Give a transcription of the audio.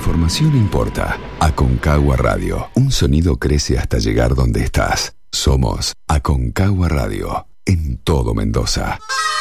información importa. Aconcagua Radio. Un sonido crece hasta llegar donde estás. Somos Aconcagua Radio. En todo Mendoza.